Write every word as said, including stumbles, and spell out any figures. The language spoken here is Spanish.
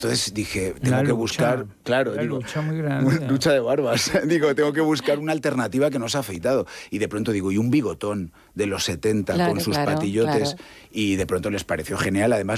Entonces dije, tengo La que lucha, buscar, claro, la digo, lucha muy grande. lucha de barbas. Digo, tengo que buscar una alternativa que no se ha afeitado. Y de pronto digo, y un bigotón de los setenta Claro, con sus claro, patillotes. claro. Y de pronto les pareció genial. Además,